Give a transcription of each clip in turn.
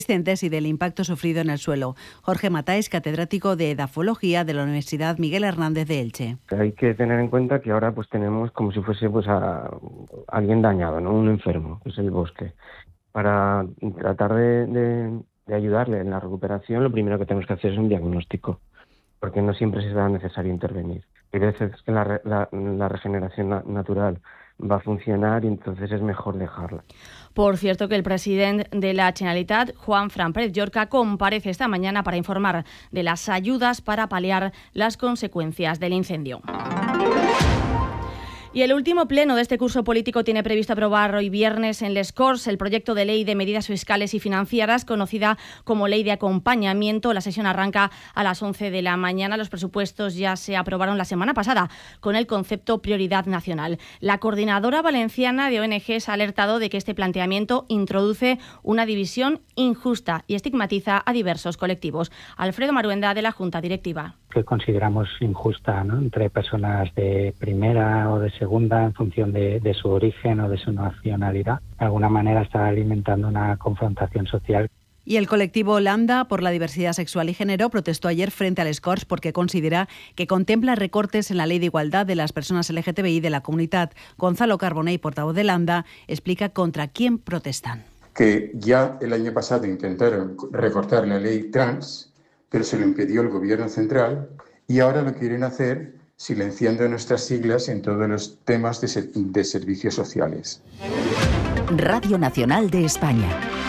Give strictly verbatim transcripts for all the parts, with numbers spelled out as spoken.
y del impacto sufrido en el suelo. Jorge Matáis, catedrático de Edafología de la Universidad Miguel Hernández de Elche. Hay que tener en cuenta que ahora pues tenemos como si fuese pues a alguien dañado, ¿no? Un enfermo, que es el bosque. Para tratar de, de, de ayudarle en la recuperación, lo primero que tenemos que hacer es un diagnóstico, porque no siempre será necesario intervenir. Hay veces que la, la, la regeneración na- natural va a funcionar y entonces es mejor dejarla. Por cierto, que el presidente de la Generalitat, Juanfran Pérez Llorca, comparece esta mañana para informar de las ayudas para paliar las consecuencias del incendio. Y el último pleno de este curso político tiene previsto aprobar hoy viernes en Les Corts el proyecto de ley de medidas fiscales y financieras, conocida como Ley de Acompañamiento. La sesión arranca a las once de la mañana. Los presupuestos ya se aprobaron la semana pasada con el concepto prioridad nacional. La coordinadora valenciana de O N Ges ha alertado de que este planteamiento introduce una división injusta y estigmatiza a diversos colectivos. Alfredo Maruenda, de la Junta Directiva. Que consideramos injusta, ¿no?, entre personas de primera o de segunda en función de, de su origen o de su nacionalidad. De alguna manera está alimentando una confrontación social. Y el colectivo Lambda por la diversidad sexual y género protestó ayer frente al Les Corts porque considera que contempla recortes en la ley de igualdad de las personas L G T B I de la comunidad. Gonzalo Carbonell, portavoz de Lambda, explica contra quién protestan. Que ya el año pasado intentaron recortar la ley trans, pero se lo impidió el gobierno central y ahora lo quieren hacer silenciando nuestras siglas en todos los temas de, ser, de servicios sociales. Radio Nacional de España.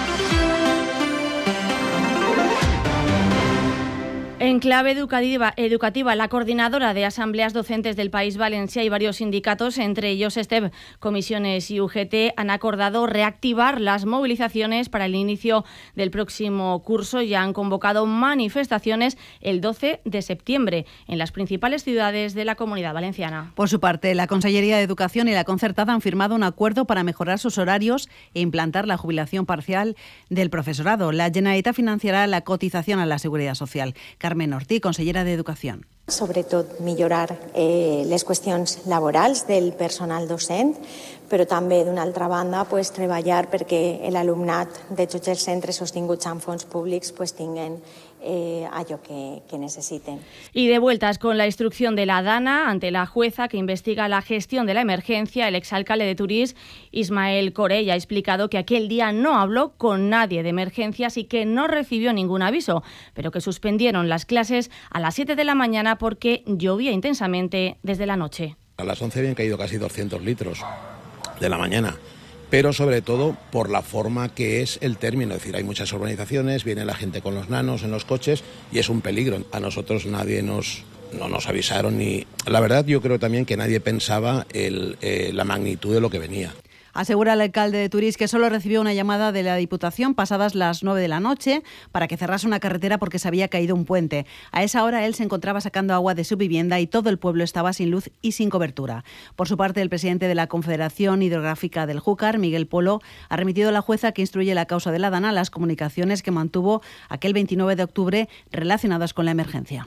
En clave educativa, educativa, la coordinadora de asambleas docentes del País Valencia y varios sindicatos, entre ellos STEB, Comisiones y U G T, han acordado reactivar las movilizaciones para el inicio del próximo curso y han convocado manifestaciones el doce de septiembre en las principales ciudades de la Comunidad Valenciana. Por su parte, la Consellería de Educación y la Concertada han firmado un acuerdo para mejorar sus horarios e implantar la jubilación parcial del profesorado. La Generalitat financiarà la cotización a la Seguridad Social. Carmen Ortí, consellera de Educación. Sobretot millorar eh, les qüestions laborals del personal docent, però també, d'una altra banda, pues, treballar perquè l'alumnat de tots els centres sostinguts amb fons públics pues, tinguen eh, allò que, que necesiten. Y de vueltas con la instrucción de la DANA ante la jueza que investiga la gestión de la emergencia, el exalcalde de Turís, Ismael Corell, ha explicado que aquel día no habló con nadie de emergencias y que no recibió ningún aviso, pero que suspendieron las clases a las siete de la mañana porque llovía intensamente desde la noche. A las once habían caído casi doscientos litros de la mañana, pero sobre todo por la forma que es el término. Es decir, hay muchas urbanizaciones, viene la gente con los nanos en los coches y es un peligro. A nosotros nadie nos, no nos avisaron y la verdad yo creo también que nadie pensaba el, eh, la magnitud de lo que venía. Asegura el alcalde de Turís que solo recibió una llamada de la Diputación pasadas las nueve de la noche para que cerrase una carretera porque se había caído un puente. A esa hora él se encontraba sacando agua de su vivienda y todo el pueblo estaba sin luz y sin cobertura. Por su parte, el presidente de la Confederación Hidrográfica del Júcar, Miguel Polo, ha remitido a la jueza que instruye la causa de la DANA las comunicaciones que mantuvo aquel veintinueve de octubre relacionadas con la emergencia.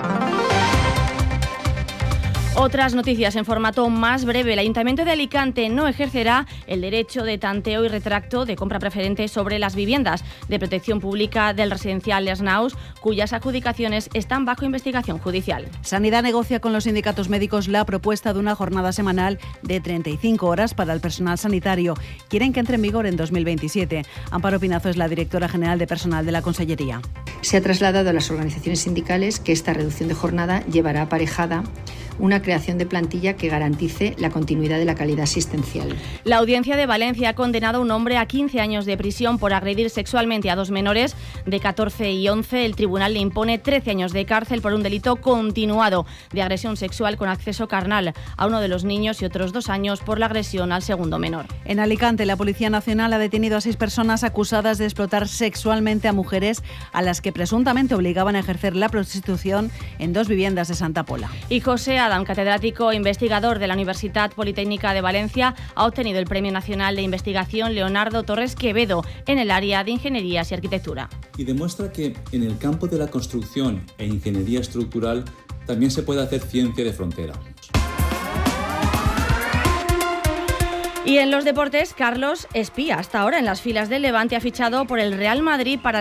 Otras noticias en formato más breve. El Ayuntamiento de Alicante no ejercerá el derecho de tanteo y retracto de compra preferente sobre las viviendas de protección pública del residencial Les Naus, cuyas adjudicaciones están bajo investigación judicial. Sanidad negocia con los sindicatos médicos la propuesta de una jornada semanal de treinta y cinco horas para el personal sanitario. Quieren que entre en vigor en dos mil veintisiete. Amparo Pinazo es la directora general de personal de la Consellería. Se ha trasladado a las organizaciones sindicales que esta reducción de jornada llevará aparejada una creación de plantilla que garantice la continuidad de la calidad asistencial. La Audiencia de Valencia ha condenado a un hombre a quince años de prisión por agredir sexualmente a dos menores de catorce y once. El tribunal le impone trece años de cárcel por un delito continuado de agresión sexual con acceso carnal a uno de los niños y otros dos años por la agresión al segundo menor. En Alicante, la Policía Nacional ha detenido a seis personas acusadas de explotar sexualmente a mujeres a las que presuntamente obligaban a ejercer la prostitución en dos viviendas de Santa Pola. Y José Adam, catedrático e investigador de la Universidad Politécnica de Valencia, ha obtenido el Premio Nacional de Investigación Leonardo Torres Quevedo en el área de Ingenierías y Arquitectura. Y demuestra que en el campo de la construcción e ingeniería estructural también se puede hacer ciencia de frontera. Y en los deportes, Carlos Espía, hasta ahora en las filas del Levante, ha fichado por el Real Madrid para